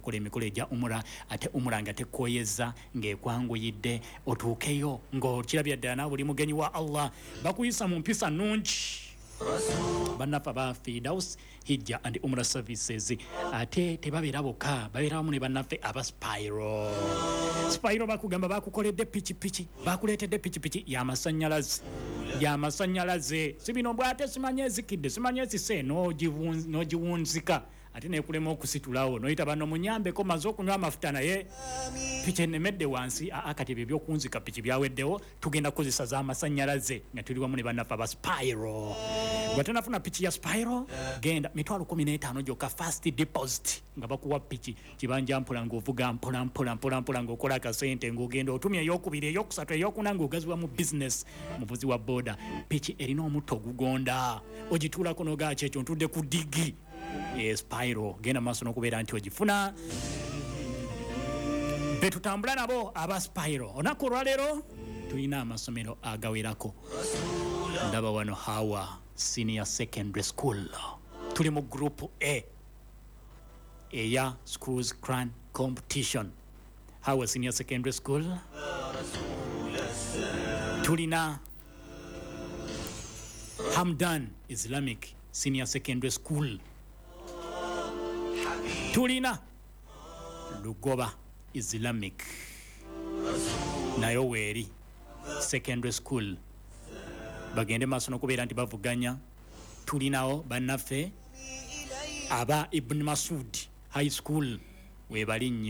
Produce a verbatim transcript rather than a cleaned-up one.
okukola emikolo egya umura ate umura nga tekoyeza ng'ekwanguyidde otuukeyo ng'okirabya ddala nawe buli mugenyi wa Allah bakuyisa mu mpisa nnungi bannaffe ba Firdaus Hijja and Umrah Services ate tebabeera bokka babeera wamu ne bannaffe aba Spiro Spiro bakugamba bakukoledde pikipiki bakuleetedde pikipiki y'amasannyalaze y'amasannyalaze si bino bw'ate simanye ezikidde simanye ezise n'ogiwunzika ate nekulema okusitulawo noyita bano munyambeko maze okunywa amafuta naye piki enemedde wansi akati ebyo ebyokunzika piki byaweddewo tugenda kukozesa z'amasannyalaze nga tuli wamu ne bannaffe aba Spiro bwatanafuna piki ya Spiro genda mitwalo kumi n'etaano gyokka fast deposit nga bakuwa piki kibanja mpola ng'ovuga mpola mpola mpola mpola ng'okola akasente ng'ogenda otumya eyokubiri eyokusatu eyokuna ng'ogaziwa mu business muvuzi wa boda piki erina omutto ogugonda ogituulako n'ogaa kyekyo ntudde ku digi Spiro genda maaso n'okubeera nti ogifuna be tutambula nabo aba Spiro olunaku olwaleero tulina amasomero agawerako ndaba wano Hawa Senior Secondary School tuli mu group A eya Schools Clan Competition Hawa Senior Secondary School tulina Hamdan Islamic Senior Secondary School tulina Lugoba Islamic nayo weeri secondary school bagende maaso n'okubeera nti bavuganya tulinawo bannaffe aba Ibn Masud High School webali nnyo